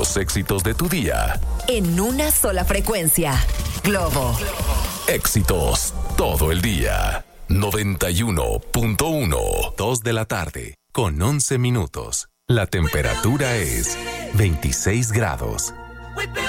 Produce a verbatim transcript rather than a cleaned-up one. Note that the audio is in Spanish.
Los éxitos de tu día. En una sola frecuencia. Globo. Éxitos todo el día. noventa y uno punto uno. Dos de la tarde con once minutos. La temperatura es veintiséis grados.